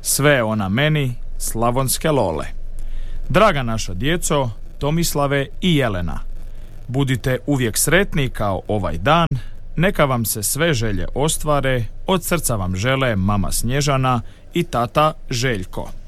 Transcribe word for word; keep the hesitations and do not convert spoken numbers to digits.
sve ona meni, slavonske lole. Draga naša djeco, Tomislave i Jelena, budite uvijek sretni kao ovaj dan, neka vam se sve želje ostvare, od srca vam žele mama Snježana i tata Željko.